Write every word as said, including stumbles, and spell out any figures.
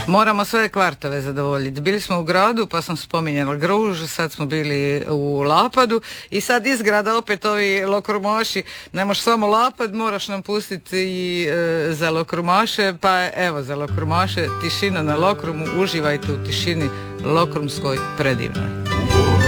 Moramo sve kvartove zadovoljiti. Bili smo u gradu pa sam spominjala Gruž, sad smo bili u Lapadu i sad iz grada opet ovi lokrumaši, ne možeš samo Lapad, moraš nam pustiti i e, za lokrumaše, pa evo za lokrumaše tišina na Lokrumu, uživajte u tišini lokrumskoj predivnoj.